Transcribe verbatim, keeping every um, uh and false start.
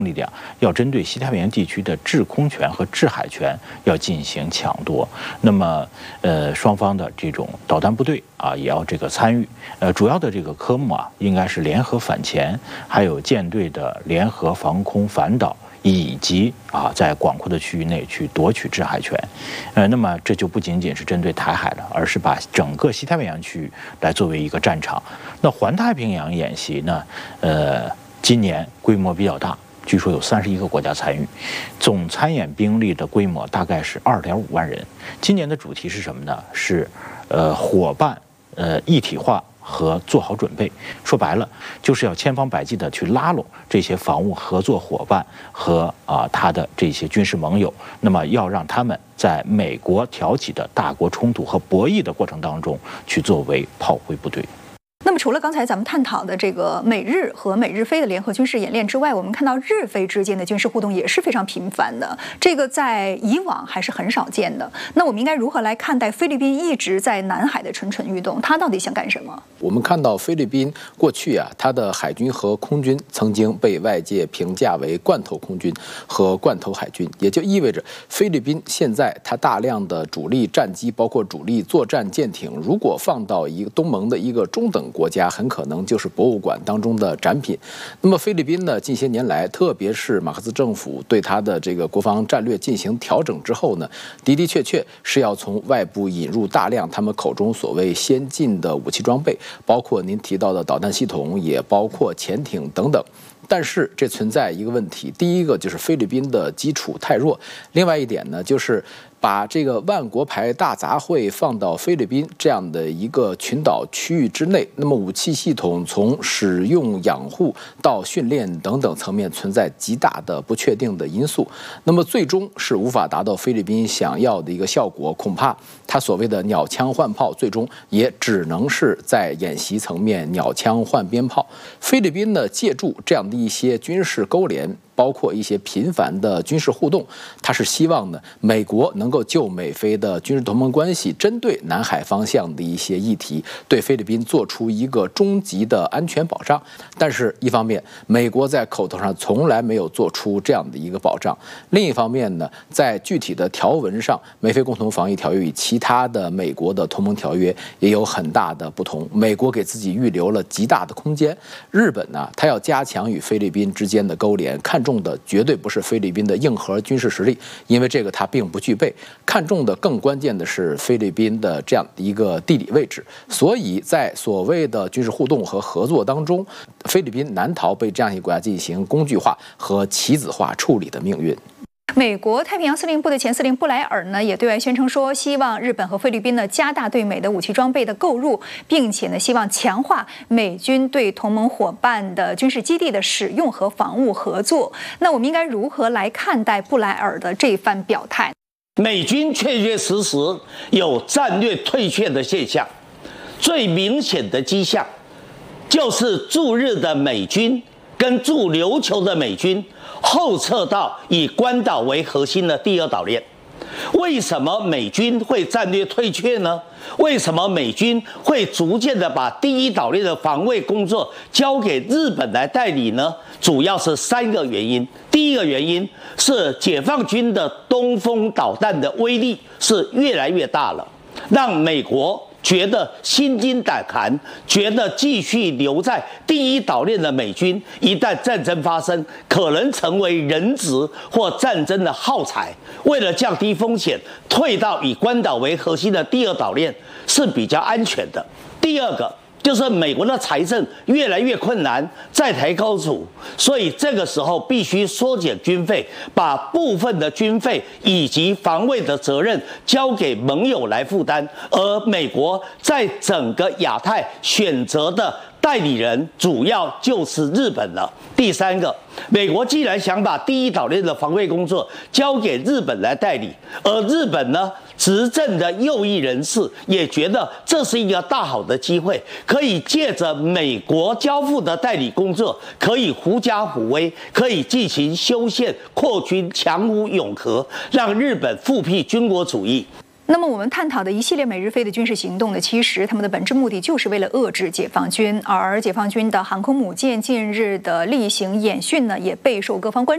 力量要针对西太平洋地区的制空权和制海权要进行抢夺。那么，呃，双方的这种导弹部队啊，也要这个参与。呃，主要的这个科目啊，应该是联合反潜，还有舰队的联合防空反导。以及啊，在广阔的区域内去夺取制海权，呃，那么这就不仅仅是针对台海了，而是把整个西太平洋区域来作为一个战场。那环太平洋演习呢，呃，今年规模比较大，据说有三十一个国家参与，总参演兵力的规模大概是二点五万人。今年的主题是什么呢？是呃伙伴呃一体化和做好准备。说白了，就是要千方百计的去拉拢这些防务合作伙伴和啊他的这些军事盟友，那么要让他们在美国挑起的大国冲突和博弈的过程当中去作为炮灰部队。 那么除了刚才咱们探讨的这个美日和美日菲的联合军事演练之外，我们看到日菲之间的军事互动也是非常频繁的，这个在以往还是很少见的。那我们应该如何来看待菲律宾一直在南海的蠢蠢欲动？他到底想干什么？ 我们看到菲律宾过去啊，它的海军和空军曾经被外界评价为罐头空军和罐头海军，也就意味着菲律宾现在它大量的主力战机，包括主力作战舰艇，如果放到一个东盟的一个中等国家，很可能就是博物馆当中的展品。那么菲律宾呢，近些年来，特别是马克思政府对它的这个国防战略进行调整之后呢，的的确确是要从外部引入大量他们口中所谓先进的武器装备，包括您提到的导弹系统，也包括潜艇等等。但是这存在一个问题，第一个就是菲律宾的基础太弱，另外一点呢，就是把这个万国牌大杂烩放到菲律宾这样的一个群岛区域之内，那么武器系统从使用、养护到训练等等层面存在极大的不确定的因素，那么最终是无法达到菲律宾想要的一个效果，恐怕他所谓的鸟枪换炮，最终也只能是在演习层面鸟枪换鞭炮。菲律宾呢，借助这样的一些军事勾连，包括一些频繁的军事互动，他是希望呢，美国能够就美菲的军事同盟关系，针对南海方向的一些议题，对菲律宾做出一个终极的安全保障。但是，一方面，美国在口头上从来没有做出这样的一个保障；另一方面呢，在具体的条文上，美菲共同防御条约与其他的美国的同盟条约也有很大的不同。美国给自己预留了极大的空间。日本呢，它要加强与菲律宾之间的勾连，看重的绝对不是菲律宾的硬核军事实力，因为这个它并不具备。看重的更关键的是菲律宾的这样的一个地理位置，所以在所谓的军事互动和合作当中，菲律宾难逃被这样一个国家进行工具化和棋子化处理的命运。 美国太平洋司令部的前司令布莱尔呢，也对外宣称说，希望日本和菲律宾呢加大对美的武器装备的购入，并且呢希望强化美军对同盟伙伴的军事基地的使用和防务合作。那我们应该如何来看待布莱尔的这番表态？ 美军确确实实有战略退却的现象，最明显的迹象就是驻日的美军跟驻琉球的美军后撤到以关岛为核心的第二岛链。为什么美军会战略退却呢？为什么美军会逐渐的把第一岛链的防卫工作交给日本来代理呢？主要是三个原因。第一个原因是解放军的东风导弹的威力是越来越大了，让美国觉得心惊胆寒，觉得继续留在第一岛链的美军，一旦战争发生，可能成为人质或战争的耗材。为了降低风险，退到以关岛为核心的第二岛链是比较安全的。第二个就是美国的财政越来越困难，债台高筑，所以这个时候必须缩减军费，把部分的军费以及防卫的责任交给盟友来负担，而美国在整个亚太选择的代理人主要就是日本了。第三个，美国既然想把第一岛链的防卫工作交给日本来代理，而日本呢，执政的右翼人士也觉得这是一个大好的机会，可以借着美国交付的代理工作，可以狐假虎威，可以进行修宪、扩军、强武永和，让日本复辟军国主义。 那么我们探讨的一系列美日菲的军事行动呢，其实他们的本质目的就是为了遏制解放军，而解放军的航空母舰近日的例行演训呢，也备受各方关注。